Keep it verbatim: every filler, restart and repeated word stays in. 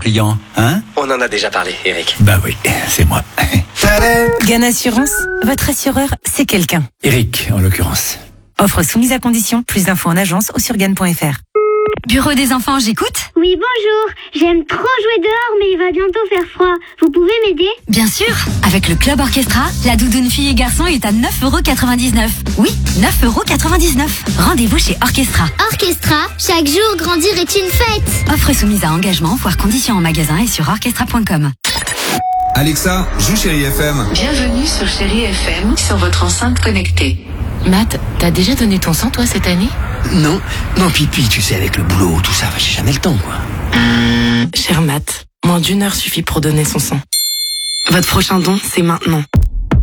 client, hein? On en a déjà parlé, Eric. Bah oui, c'est moi. Gann Assurance, votre assureur, c'est quelqu'un. Eric, en l'occurrence. Offre soumise à condition, plus d'infos en agence ou sur gann point f r. Bureau des enfants, j'écoute? Oui, bonjour. J'aime trop jouer dehors, mais il va bientôt faire froid. Vous pouvez m'aider? Bien sûr. Avec le Club Orchestra, la doudoune fille et garçon est à neuf euros quatre-vingt-dix-neuf. Oui, neuf euros quatre-vingt-dix-neuf. Rendez-vous chez Orchestra. Orchestra, chaque jour grandir est une fête. Offre soumise à engagement, voire conditions en magasin et sur orchestra point com. Alexa, joue Chérie F M. Bienvenue sur Chérie F M, sur votre enceinte connectée. Matt, t'as déjà donné ton sang, toi, cette année? Non, non, pipi, tu sais, avec le boulot, tout ça, j'ai jamais le temps, quoi. Cher Matt, moins d'une heure suffit pour donner son sang. Votre prochain don, c'est maintenant.